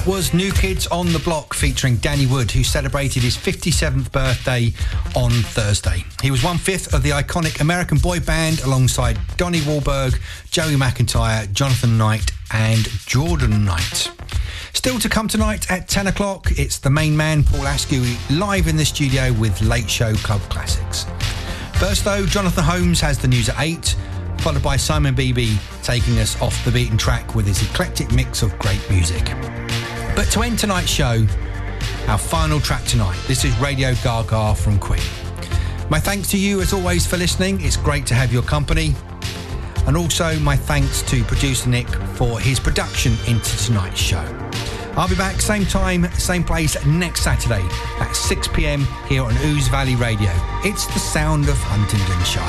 Was New Kids on the Block featuring Danny Wood, who celebrated his 57th birthday on Thursday. He was 1/5 of the iconic American boy band alongside Donnie Wahlberg, Joey McIntyre, Jonathan Knight and Jordan Knight. Still to come tonight at 10 o'clock, it's the main man, Paul Askew, live in the studio with Late Show Club Classics. First though, Jonathan Holmes has the news at 8, followed by Simon Beebe taking us off the beaten track with his eclectic mix of great music. But to end tonight's show, our final track tonight, this is Radio Gaga from Queen. My thanks to you as always for listening. It's great to have your company. And also my thanks to producer Nick for his production into tonight's show. I'll be back same time, same place next Saturday at 6 p.m. here on Ouse Valley Radio. It's the sound of Huntingdonshire.